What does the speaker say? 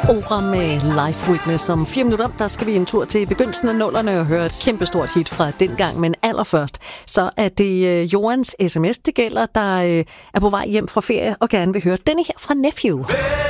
Ora med Life Witness. Om 4 minutter, der skal vi en tur til begyndelsen af 00'erne og høre et kæmpestort hit fra dengang. Men allerførst, så er det Jorans sms, det gælder, der er på vej hjem fra ferie og gerne vil høre denne her fra Nephew.